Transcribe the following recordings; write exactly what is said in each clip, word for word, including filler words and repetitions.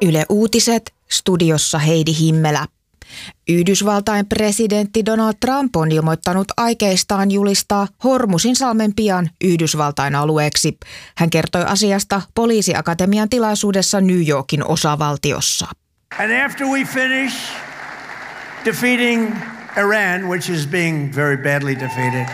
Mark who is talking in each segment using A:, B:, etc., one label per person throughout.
A: Yle Uutiset, studiossa Heidi Himmelä. Yhdysvaltain presidentti Donald Trump on ilmoittanut aikeistaan julistaa Hormuzinsalmen pian Yhdysvaltain alueeksi. Hän kertoi asiasta poliisiakatemian tilaisuudessa New Yorkin osavaltiossa.
B: And after we finish defeating Iran, which is being very badly defeated,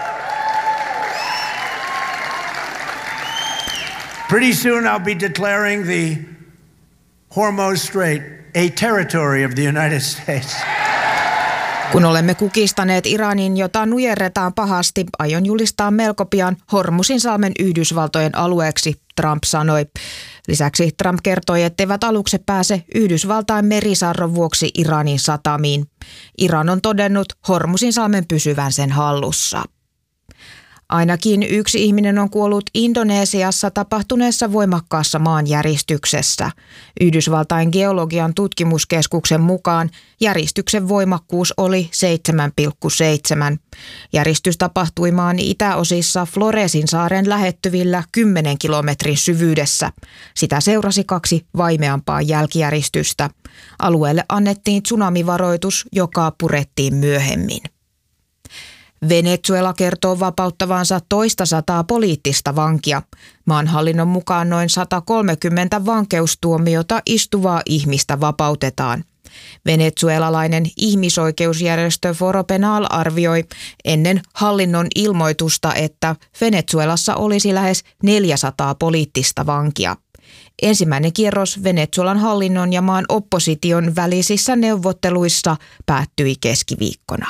B: pretty soon I'll be declaring the Hormuz Strait a territory of the United States.
A: Kun olemme kukistaneet Iranin, jota nujerretaan pahasti, aion julistaa melko pian Hormuzinsalmen Yhdysvaltojen alueeksi, Trump sanoi. Lisäksi Trump kertoi, etteivät alukset pääse Yhdysvaltain merisarron vuoksi Iranin satamiin. Iran on todennut Hormuzinsalmen pysyvän sen hallussa. Ainakin yksi ihminen on kuollut Indonesiassa tapahtuneessa voimakkaassa maanjäristyksessä. Yhdysvaltain geologian tutkimuskeskuksen mukaan järistyksen voimakkuus oli seitsemän pilkku seitsemän. Järistys tapahtui maan itäosissa Floresin saaren lähettyvillä kymmenen kilometrin syvyydessä. Sitä seurasi kaksi vaimeampaa jälkijäristystä. Alueelle annettiin tsunamivaroitus, joka purettiin myöhemmin. Venezuela kertoo vapauttavansa toista sataa poliittista vankia. Maanhallinnon mukaan noin sata kolmekymmentä vankeustuomiota istuvaa ihmistä vapautetaan. Venezuelalainen ihmisoikeusjärjestö Foro Penal arvioi ennen hallinnon ilmoitusta, että Venezuelassa olisi lähes neljäsataa poliittista vankia. Ensimmäinen kierros Venezuelan hallinnon ja maan opposition välisissä neuvotteluissa päättyi keskiviikkona.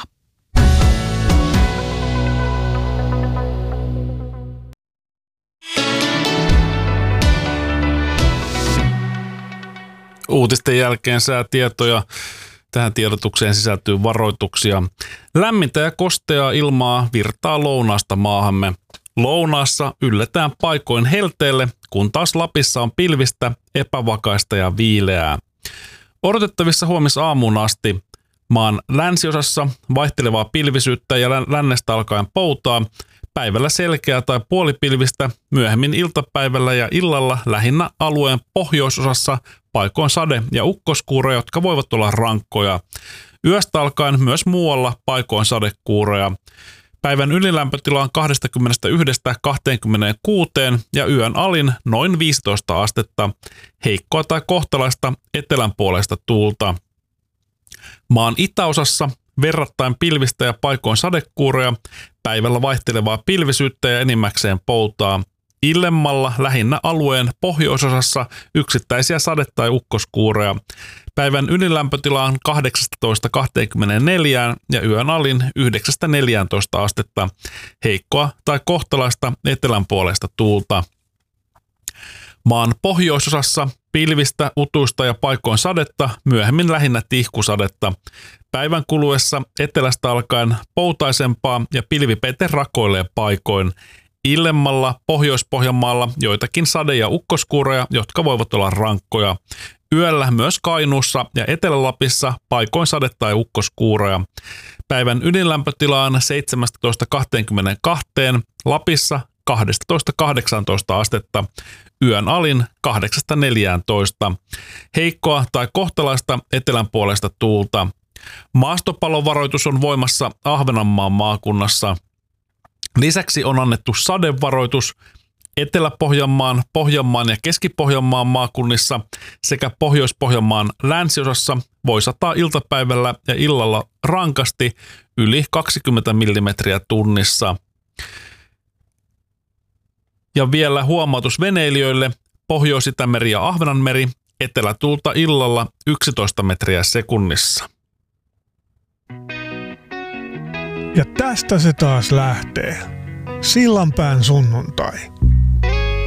C: Uutisten jälkeen säätietoja. Tähän tiedotukseen sisältyy varoituksia. Lämmintä ja kosteaa ilmaa virtaa lounaasta maahamme. Lounaassa ylletään paikoin helteelle, kun taas Lapissa on pilvistä, epävakaista ja viileää. Odotettavissa huomisaamuun asti maan länsiosassa vaihtelevaa pilvisyyttä ja lännestä alkaen poutaa. Päivällä selkeää tai puolipilvistä, myöhemmin iltapäivällä ja illalla lähinnä alueen pohjoisosassa paikoin sade- ja ukkoskuuroja, jotka voivat olla rankkoja. Yöstä alkaen myös muualla paikoin sadekuuroja. Päivän ylilämpötila on kaksikymmentäyksi kaksikymmentäkuusi ja yön alin noin viisitoista astetta. Heikkoa tai kohtalaista etelänpuoleista tuulta. Maan itäosassa verrattain pilvistä ja paikoin sadekuuroja, päivällä vaihtelevaa pilvisyyttä ja enimmäkseen poutaa. Illemmalla lähinnä alueen pohjoisosassa yksittäisiä sade- tai ukkoskuuroja. Päivän ylilämpötila on kahdeksasta kaksikymmentäneljään ja yön alin yhdeksästä neljääntoista astetta. Heikkoa tai kohtalaista etelänpuoleista tuulta. Maan pohjoisosassa pilvistä, utuista ja paikoin sadetta, myöhemmin lähinnä tihkusadetta. Päivän kuluessa etelästä alkaen poutaisempaa ja pilvipeite rakoilee paikoin. Illemmalla Pohjois-Pohjanmaalla joitakin sade- ja ukkoskuuroja, jotka voivat olla rankkoja. Yöllä myös Kainuussa ja Etelä-Lapissa paikoin sade- tai ukkoskuuroja. Päivän ydinlämpötila on seitsemästä kaksikymmentäkaksi, Lapissa kaksitoista kahdeksantoista astetta. Yön alin kahdeksasta neljääntoista. Heikkoa tai kohtalaista etelänpuoleista tuulta. Maastopalovaroitus on voimassa Ahvenanmaan maakunnassa. Lisäksi on annettu sadevaroitus Etelä-Pohjanmaan, Pohjanmaan ja Keski-Pohjanmaan maakunnissa sekä Pohjois-Pohjanmaan länsiosassa voi sataa iltapäivällä ja illalla rankasti yli kaksikymmentä millimetriä tunnissa. Ja vielä huomautus veneilijöille, Pohjois-Itämeri ja Ahvenanmeri, etelätuulta illalla yksitoista metriä sekunnissa.
D: Ja tästä se taas lähtee. Sillanpään sunnuntai.